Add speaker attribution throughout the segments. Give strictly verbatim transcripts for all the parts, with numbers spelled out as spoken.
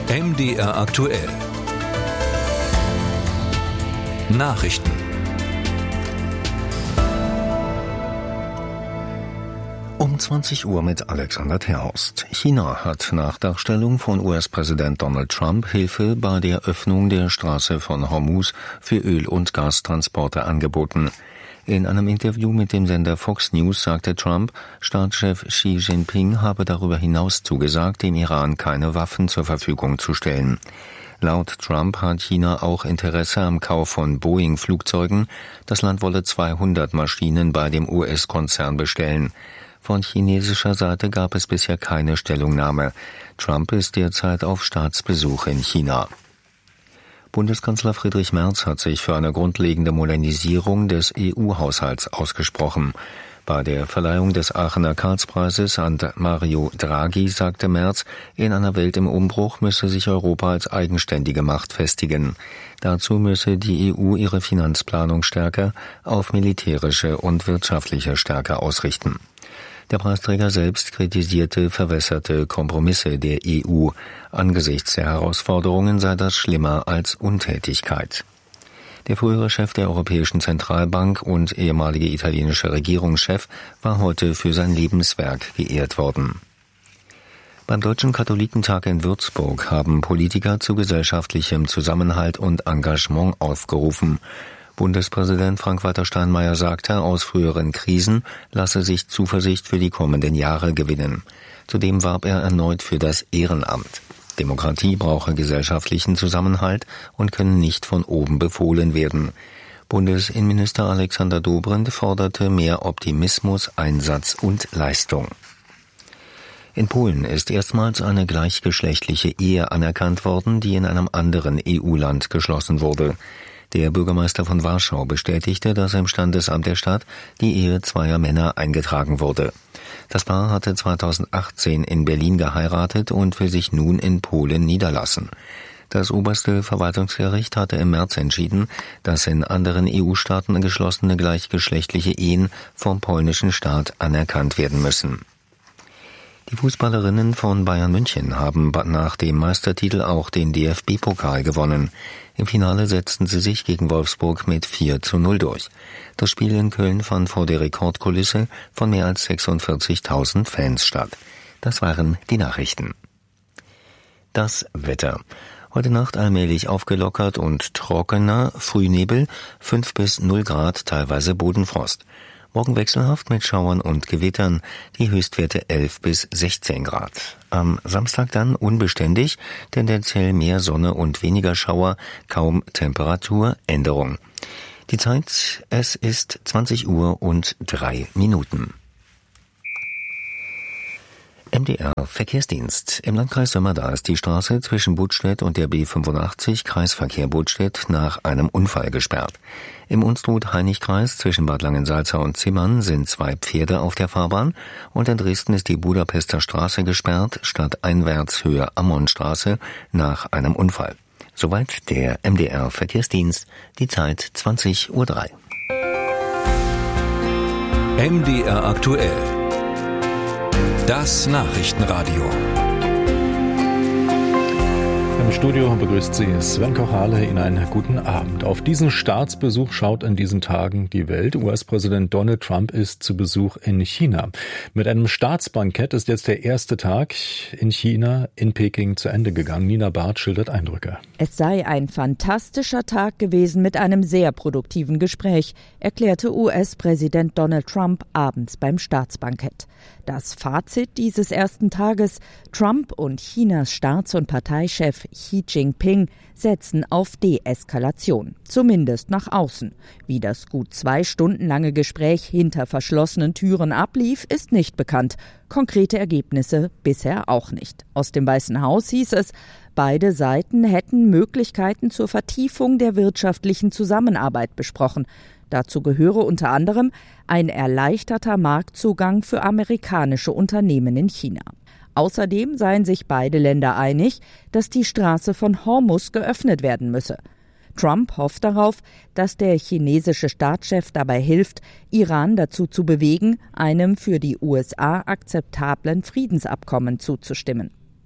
Speaker 1: M D R aktuell. Nachrichten.
Speaker 2: Um zwanzig Uhr mit Alexander Terhorst. China hat nach Darstellung von U S-Präsident Donald Trump Hilfe bei der Öffnung der Straße von Hormuz für Öl- und Gastransporte angeboten. In einem Interview mit dem Sender Fox News sagte Trump, Staatschef Xi Jinping habe darüber hinaus zugesagt, dem Iran keine Waffen zur Verfügung zu stellen. Laut Trump hat China auch Interesse am Kauf von Boeing-Flugzeugen. Das Land wolle zweihundert Maschinen bei dem U S-Konzern bestellen. Von chinesischer Seite gab es bisher keine Stellungnahme. Trump ist derzeit auf Staatsbesuch in China. Bundeskanzler Friedrich Merz hat sich für eine grundlegende Modernisierung des E U-Haushalts ausgesprochen. Bei der Verleihung des Aachener Karlspreises an Mario Draghi sagte Merz, in einer Welt im Umbruch müsse sich Europa als eigenständige Macht festigen. Dazu müsse die E U ihre Finanzplanung stärker auf militärische und wirtschaftliche Stärke ausrichten. Der Preisträger selbst kritisierte verwässerte Kompromisse der E U. Angesichts der Herausforderungen sei das schlimmer als Untätigkeit. Der frühere Chef der Europäischen Zentralbank und ehemalige italienische Regierungschef war heute für sein Lebenswerk geehrt worden. Beim Deutschen Katholikentag in Würzburg haben Politiker zu gesellschaftlichem Zusammenhalt und Engagement aufgerufen. Bundespräsident Frank-Walter Steinmeier sagte, aus früheren Krisen lasse sich Zuversicht für die kommenden Jahre gewinnen. Zudem warb er erneut für das Ehrenamt. Demokratie brauche gesellschaftlichen Zusammenhalt und könne nicht von oben befohlen werden. Bundesinnenminister Alexander Dobrindt forderte mehr Optimismus, Einsatz und Leistung. In Polen ist erstmals eine gleichgeschlechtliche Ehe anerkannt worden, die in einem anderen E U-Land geschlossen wurde. Der Bürgermeister von Warschau bestätigte, dass im Standesamt der Stadt die Ehe zweier Männer eingetragen wurde. Das Paar hatte zweitausendachtzehn in Berlin geheiratet und will sich nun in Polen niederlassen. Das oberste Verwaltungsgericht hatte im März entschieden, dass in anderen E U-Staaten geschlossene gleichgeschlechtliche Ehen vom polnischen Staat anerkannt werden müssen. Die Fußballerinnen von Bayern München haben nach dem Meistertitel auch den D F B-Pokal gewonnen. Im Finale setzten sie sich gegen Wolfsburg mit vier zu null durch. Das Spiel in Köln fand vor der Rekordkulisse von mehr als sechsundvierzigtausend Fans statt. Das waren die Nachrichten. Das Wetter. Heute Nacht allmählich aufgelockert und trockener, Frühnebel, fünf bis null Grad, teilweise Bodenfrost. Morgen wechselhaft mit Schauern und Gewittern, die Höchstwerte elf bis sechzehn Grad. Am Samstag dann unbeständig, tendenziell mehr Sonne und weniger Schauer, kaum Temperaturänderung. Die Zeit, es ist zwanzig Uhr und drei Minuten. M D R Verkehrsdienst. Im Landkreis Sömmerda ist die Straße zwischen Budstedt und der B fünfundachtzig, Kreisverkehr Budstedt, nach einem Unfall gesperrt. Im Unstrut-Hainich-Kreis zwischen Bad Langensalza und Zimmern sind zwei Pferde auf der Fahrbahn und in Dresden ist die Budapester Straße gesperrt, stadteinwärts Höhe Ammonstraße, nach einem Unfall. Soweit der M D R Verkehrsdienst, die Zeit zwanzig Uhr drei.
Speaker 1: M D R aktuell. Das Nachrichtenradio.
Speaker 3: Im Studio begrüßt Sie Sven Kochale. Ihnen einen guten Abend. Auf diesen Staatsbesuch schaut in diesen Tagen die Welt. U S-Präsident Donald Trump ist zu Besuch in China. Mit einem Staatsbankett ist jetzt der erste Tag in China, in Peking, zu Ende gegangen. Nina Barth schildert Eindrücke.
Speaker 4: Es sei ein fantastischer Tag gewesen mit einem sehr produktiven Gespräch, erklärte U S-Präsident Donald Trump abends beim Staatsbankett. Das Fazit dieses ersten Tages: Trump und Chinas Staats- und Parteichef Xi Jinping setzen auf Deeskalation, zumindest nach außen. Wie das gut zwei Stunden lange Gespräch hinter verschlossenen Türen ablief, ist nicht bekannt. Konkrete Ergebnisse bisher auch nicht. Aus dem Weißen Haus hieß es, beide Seiten hätten Möglichkeiten zur Vertiefung der wirtschaftlichen Zusammenarbeit besprochen. Dazu gehöre unter anderem ein erleichterter Marktzugang für amerikanische Unternehmen in China. Außerdem seien sich beide Länder einig, dass die Straße von Hormuz geöffnet werden müsse. Trump hofft darauf, dass der chinesische Staatschef dabei hilft, Iran dazu zu bewegen, einem für die U S A akzeptablen Friedensabkommen zuzustimmen.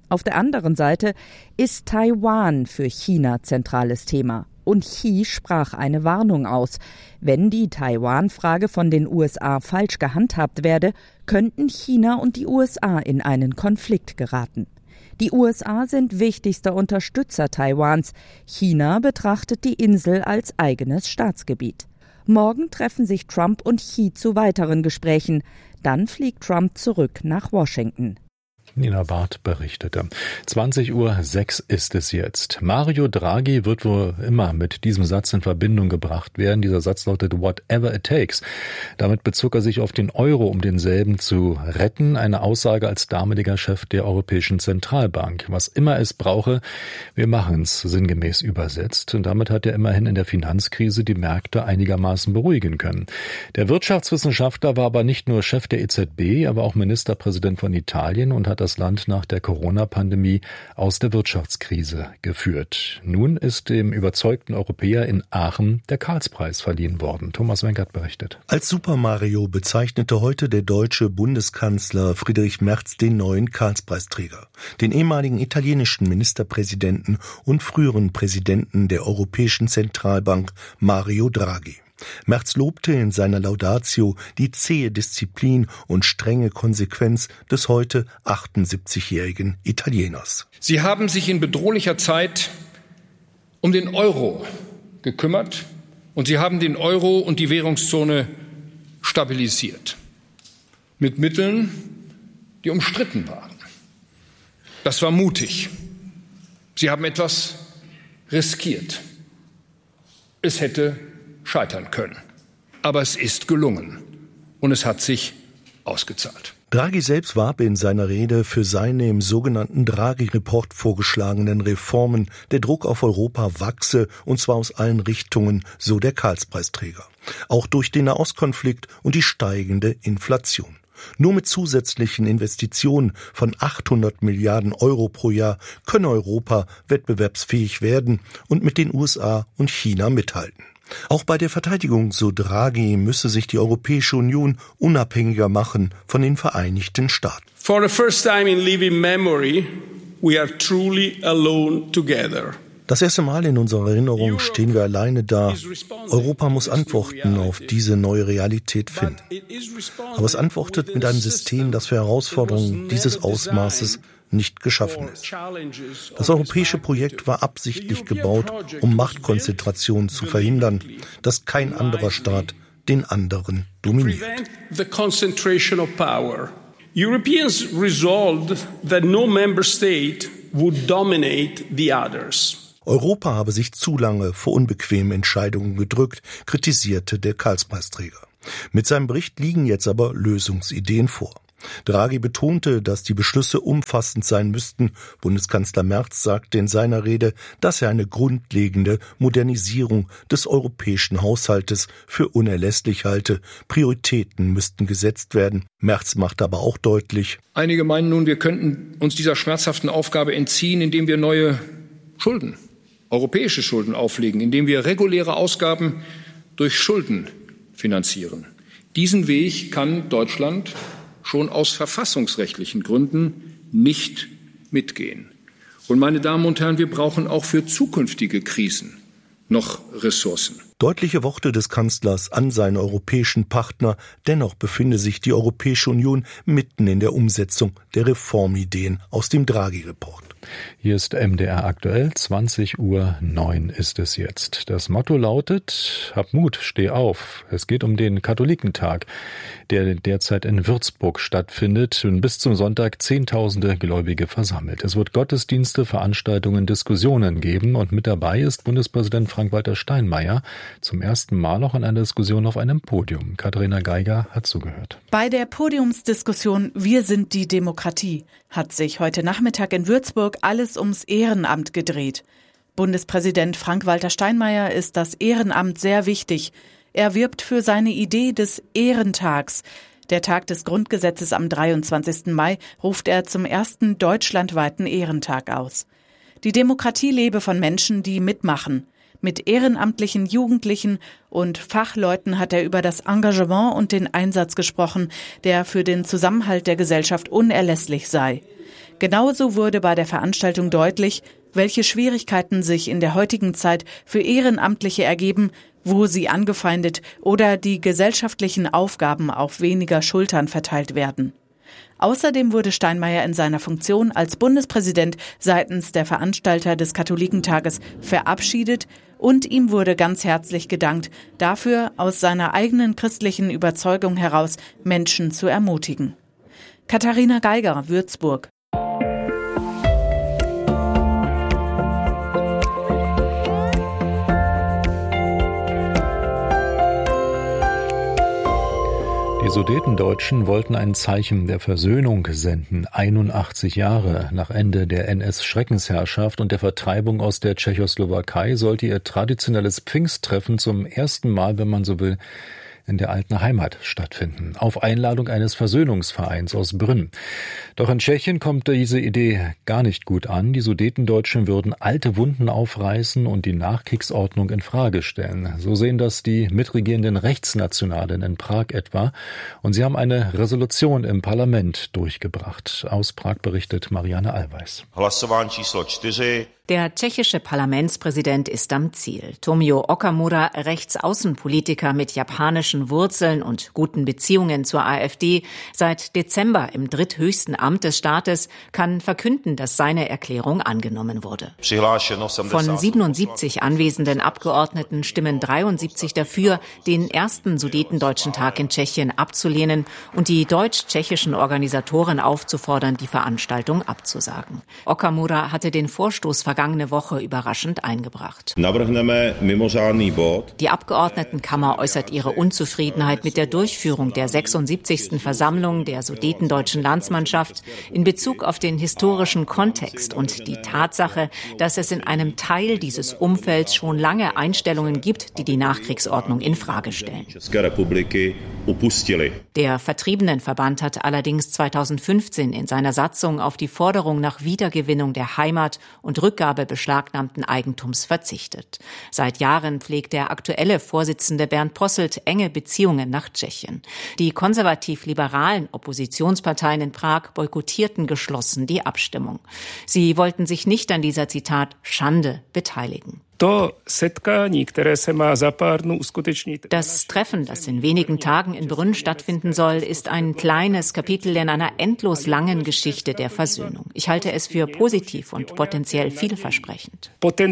Speaker 4: Auf der anderen Seite ist Taiwan für China zentrales Thema. Und Xi sprach eine Warnung aus. Wenn die Taiwan-Frage von den U S A falsch gehandhabt werde, könnten China und die U S A in einen Konflikt geraten. Die U S A sind wichtigster Unterstützer Taiwans. China betrachtet die Insel als eigenes Staatsgebiet. Morgen treffen sich Trump und Xi zu weiteren Gesprächen. Dann fliegt Trump zurück nach Washington.
Speaker 3: Nina Barth berichtete. zwanzig Uhr sechs ist es jetzt. Mario Draghi wird wohl immer mit diesem Satz in Verbindung gebracht werden. Dieser Satz lautet whatever it takes. Damit bezog er sich auf den Euro, um denselben zu retten. Eine Aussage als damaliger Chef der Europäischen Zentralbank. Was immer es brauche, wir machen es, sinngemäß übersetzt. Und damit hat er immerhin in der Finanzkrise die Märkte einigermaßen beruhigen können. Der Wirtschaftswissenschaftler war aber nicht nur Chef der E Z B, aber auch Ministerpräsident von Italien und hat das Land nach der Corona-Pandemie aus der Wirtschaftskrise geführt. Nun ist dem überzeugten Europäer in Aachen der Karlspreis verliehen worden. Thomas Wenkert berichtet.
Speaker 5: Als Super Mario bezeichnete heute der deutsche Bundeskanzler Friedrich Merz den neuen Karlspreisträger, den ehemaligen italienischen Ministerpräsidenten und früheren Präsidenten der Europäischen Zentralbank Mario Draghi. Merz lobte in seiner Laudatio die zähe Disziplin und strenge Konsequenz des heute achtundsiebzigjährigen Italieners.
Speaker 6: Sie haben sich in bedrohlicher Zeit um den Euro gekümmert und Sie haben den Euro und die Währungszone stabilisiert. Mit Mitteln, die umstritten waren. Das war mutig. Sie haben etwas riskiert. Es hätte scheitern können. Aber es ist gelungen und es hat sich ausgezahlt.
Speaker 5: Draghi selbst warb in seiner Rede für seine im sogenannten Draghi-Report vorgeschlagenen Reformen. Der Druck auf Europa wachse, und zwar aus allen Richtungen, so der Karlspreisträger. Auch durch den Nahostkonflikt und die steigende Inflation. Nur mit zusätzlichen Investitionen von achthundert Milliarden Euro pro Jahr könne Europa wettbewerbsfähig werden und mit den U S A und China mithalten. Auch bei der Verteidigung, so Draghi, müsse sich die Europäische Union unabhängiger machen von den Vereinigten Staaten.
Speaker 7: For the first time in living memory, we are truly alone together.
Speaker 5: Das erste Mal in unserer Erinnerung stehen wir alleine da. Europa muss Antworten auf diese neue Realität finden. Aber es antwortet mit einem System, das für Herausforderungen dieses Ausmaßes nicht geschaffen ist. Das europäische Projekt war absichtlich gebaut, um Machtkonzentration zu verhindern, dass kein anderer Staat den anderen dominiert.
Speaker 7: Europeans resolved that no member state would dominate the others.
Speaker 5: Europa habe sich zu lange vor unbequemen Entscheidungen gedrückt, kritisierte der Karlspreisträger. Mit seinem Bericht liegen jetzt aber Lösungsideen vor. Draghi betonte, dass die Beschlüsse umfassend sein müssten. Bundeskanzler Merz sagte in seiner Rede, dass er eine grundlegende Modernisierung des europäischen Haushaltes für unerlässlich halte. Prioritäten müssten gesetzt werden. Merz macht aber auch deutlich:
Speaker 6: Einige meinen nun, wir könnten uns dieser schmerzhaften Aufgabe entziehen, indem wir neue Schulden, europäische Schulden auflegen, indem wir reguläre Ausgaben durch Schulden finanzieren. Diesen Weg kann Deutschland schon aus verfassungsrechtlichen Gründen nicht mitgehen. Und meine Damen und Herren, wir brauchen auch für zukünftige Krisen noch Ressourcen.
Speaker 5: Deutliche Worte des Kanzlers an seine europäischen Partner. Dennoch befinde sich die Europäische Union mitten in der Umsetzung der Reformideen aus dem Draghi-Report.
Speaker 3: Hier ist M D R aktuell, zwanzig Uhr neun ist es jetzt. Das Motto lautet: Hab Mut, steh auf. Es geht um den Katholikentag, der derzeit in Würzburg stattfindet und bis zum Sonntag Zehntausende Gläubige versammelt. Es wird Gottesdienste, Veranstaltungen, Diskussionen geben und mit dabei ist Bundespräsident Frank-Walter Steinmeier, zum ersten Mal auch in einer Diskussion auf einem Podium. Katharina Geiger hat zugehört.
Speaker 8: Bei der Podiumsdiskussion Wir sind die Demokratie hat sich heute Nachmittag in Würzburg alles ums Ehrenamt gedreht. Bundespräsident Frank-Walter Steinmeier ist das Ehrenamt sehr wichtig. Er wirbt für seine Idee des Ehrentags. Der Tag des Grundgesetzes am dreiundzwanzigsten Mai ruft er zum ersten deutschlandweiten Ehrentag aus. Die Demokratie lebe von Menschen, die mitmachen. Mit ehrenamtlichen Jugendlichen und Fachleuten hat er über das Engagement und den Einsatz gesprochen, der für den Zusammenhalt der Gesellschaft unerlässlich sei. Genauso wurde bei der Veranstaltung deutlich, welche Schwierigkeiten sich in der heutigen Zeit für Ehrenamtliche ergeben, wo sie angefeindet oder die gesellschaftlichen Aufgaben auf weniger Schultern verteilt werden. Außerdem wurde Steinmeier in seiner Funktion als Bundespräsident seitens der Veranstalter des Katholikentages verabschiedet und ihm wurde ganz herzlich gedankt, dafür aus seiner eigenen christlichen Überzeugung heraus Menschen zu ermutigen. Katharina Geiger, Würzburg.
Speaker 3: Die Sudetendeutschen wollten ein Zeichen der Versöhnung senden, einundachtzig Jahre nach Ende der N S-Schreckensherrschaft und der Vertreibung aus der Tschechoslowakei sollte ihr traditionelles Pfingsttreffen zum ersten Mal, wenn man so will, in der alten Heimat stattfinden, auf Einladung eines Versöhnungsvereins aus Brünn. Doch in Tschechien kommt diese Idee gar nicht gut an. Die Sudetendeutschen würden alte Wunden aufreißen und die Nachkriegsordnung in Frage stellen. So sehen das die mitregierenden Rechtsnationalen in Prag etwa. Und sie haben eine Resolution im Parlament durchgebracht. Aus Prag berichtet Marianne Allweis.
Speaker 9: Der tschechische Parlamentspräsident ist am Ziel. Tomio Okamura, Rechtsaußenpolitiker mit japanischen Wurzeln und guten Beziehungen zur AfD, seit Dezember im dritthöchsten Amt des Staates, kann verkünden, dass seine Erklärung angenommen wurde. Von siebenundsiebzig anwesenden Abgeordneten stimmen dreiundsiebzig dafür, den ersten Sudetendeutschen Tag in Tschechien abzulehnen und die deutsch-tschechischen Organisatoren aufzufordern, die Veranstaltung abzusagen. Okamura hatte den Vorstoß vergangene Woche überraschend eingebracht. Die Abgeordnetenkammer äußert ihre Unzufriedenheit mit der Durchführung der sechsundsiebzigsten Versammlung der Sudetendeutschen Landsmannschaft in Bezug auf den historischen Kontext und die Tatsache, dass es in einem Teil dieses Umfelds schon lange Einstellungen gibt, die die Nachkriegsordnung in Frage stellen. Der Vertriebenenverband hat allerdings zweitausendfünfzehn in seiner Satzung auf die Forderung nach Wiedergewinnung der Heimat und Rückgabe beschlagnahmten Eigentums verzichtet. Seit Jahren pflegt der aktuelle Vorsitzende Bernd Posselt enge Beziehungen nach Tschechien. Die konservativ-liberalen Oppositionsparteien in Prag boykottierten geschlossen die Abstimmung. Sie wollten sich nicht an dieser, Zitat, Schande beteiligen. Das Treffen, das in wenigen Tagen in Brünn stattfinden soll, ist ein kleines Kapitel in einer endlos langen Geschichte der Versöhnung. Ich halte es für positiv und potenziell vielversprechend.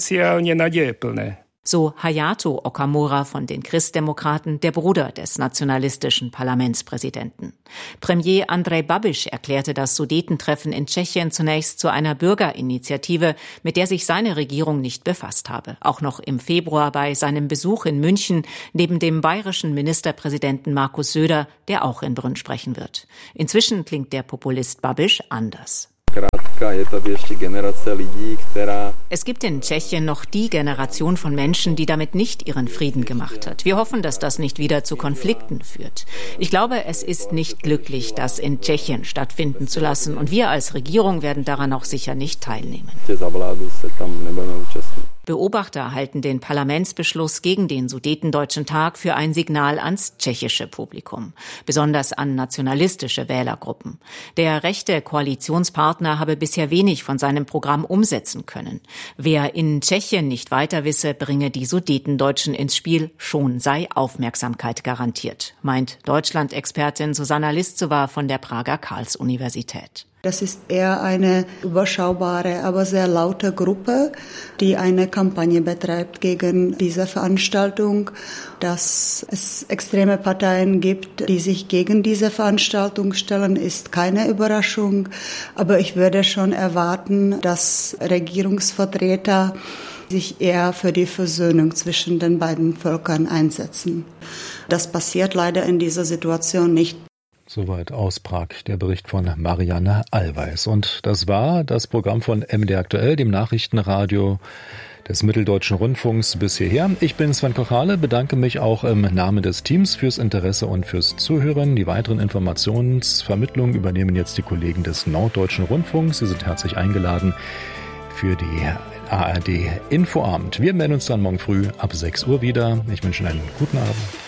Speaker 9: So Hayato Okamura von den Christdemokraten, der Bruder des nationalistischen Parlamentspräsidenten. Premier Andrej Babiš erklärte das Sudetentreffen in Tschechien zunächst zu einer Bürgerinitiative, mit der sich seine Regierung nicht befasst habe. Auch noch im Februar bei seinem Besuch in München neben dem bayerischen Ministerpräsidenten Markus Söder, der auch in Brünn sprechen wird. Inzwischen klingt der Populist Babiš anders. Es gibt in Tschechien noch die Generation von Menschen, die damit nicht ihren Frieden gemacht hat. Wir hoffen, dass das nicht wieder zu Konflikten führt. Ich glaube, es ist nicht glücklich, das in Tschechien stattfinden zu lassen. Und wir als Regierung werden daran auch sicher nicht teilnehmen. Beobachter halten den Parlamentsbeschluss gegen den Sudetendeutschen Tag für ein Signal ans tschechische Publikum, besonders an nationalistische Wählergruppen. Der rechte Koalitionspartner habe bisher wenig von seinem Programm umsetzen können. Wer in Tschechien nicht weiter wisse, bringe die Sudetendeutschen ins Spiel, schon sei Aufmerksamkeit garantiert, meint Deutschland-Expertin Susanna Liszowa von der Prager Karls-Universität.
Speaker 10: Das ist eher eine überschaubare, aber sehr laute Gruppe, die eine Kampagne betreibt gegen diese Veranstaltung. Dass es extreme Parteien gibt, die sich gegen diese Veranstaltung stellen, ist keine Überraschung. Aber ich würde schon erwarten, dass Regierungsvertreter sich eher für die Versöhnung zwischen den beiden Völkern einsetzen. Das passiert leider in dieser Situation nicht.
Speaker 3: Soweit aus Prag der Bericht von Marianne Allweis. Und das war das Programm von M D R Aktuell, dem Nachrichtenradio des Mitteldeutschen Rundfunks bis hierher. Ich bin Sven Kochale, bedanke mich auch im Namen des Teams fürs Interesse und fürs Zuhören. Die weiteren Informationsvermittlungen übernehmen jetzt die Kollegen des Norddeutschen Rundfunks. Sie sind herzlich eingeladen für die A R D Infoabend. Wir melden uns dann morgen früh ab sechs Uhr wieder. Ich wünsche Ihnen einen guten Abend.